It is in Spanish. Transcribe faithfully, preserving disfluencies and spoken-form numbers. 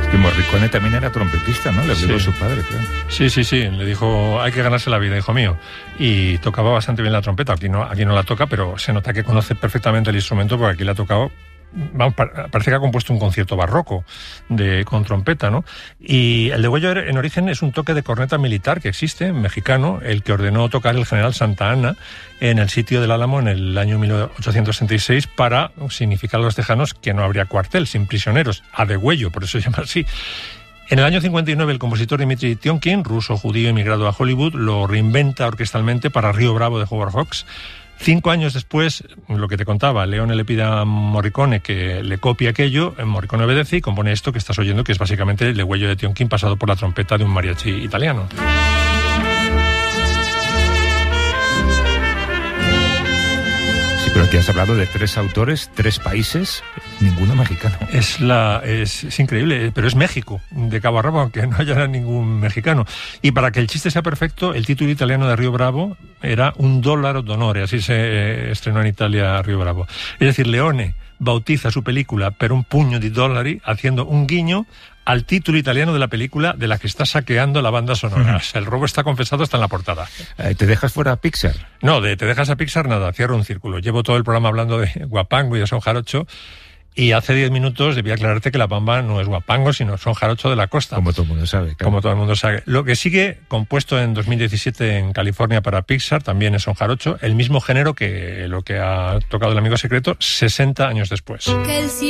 Que Morricone también era trompetista, ¿no? Le obligó Sí. su padre, creo. Sí, sí, sí. Le dijo, hay que ganarse la vida, hijo mío. Y tocaba bastante bien la trompeta. Aquí no, aquí no la toca, pero se nota que conoce perfectamente el instrumento porque aquí la ha tocado. Vamos, parece que ha compuesto un concierto barroco de, con trompeta, ¿no? Y el degüello en origen es un toque de corneta militar que existe, mexicano, el que ordenó tocar el general Santa Anna en el sitio del Álamo en el año mil ochocientos sesenta y seis para significar a los tejanos que no habría cuartel, sin prisioneros, a degüello, por eso se llama así. En el año cincuenta y nueve, el compositor Dmitri Tiomkin, ruso judío emigrado a Hollywood, lo reinventa orquestalmente para Río Bravo de Howard Hawks. Cinco años después, lo que te contaba, Leone le pide a Morricone que le copie aquello, Morricone obedece y compone esto que estás oyendo, que es básicamente el degüello de Tiomkin pasado por la trompeta de un mariachi italiano. Pero aquí has hablado de tres autores, tres países, ninguno mexicano. Es, la, es, es increíble, pero es México, de cabo a rabo, aunque no haya ningún mexicano. Y para que el chiste sea perfecto, el título italiano de Río Bravo era Un dollaro d'onore, así se eh, estrenó en Italia Río Bravo. Es decir, Leone bautiza su película per un pugno di dollari, haciendo un guiño al título italiano de la película de la que está saqueando la banda sonora. Uh-huh. O sea, el robo está confesado hasta en la portada. ¿Te dejas fuera a Pixar? No, de te dejas a Pixar nada, cierro un círculo. Llevo todo el programa hablando de Guapango y de Son Jarocho, y hace diez minutos debía aclararte que La Bamba no es Guapango, sino Son Jarocho de la Costa. Como todo el mundo sabe. Claro. Como todo el mundo sabe. Lo que sigue, compuesto en dos mil diecisiete en California para Pixar, también es Son Jarocho, el mismo género que lo que ha tocado El Amigo Secreto, sesenta años después.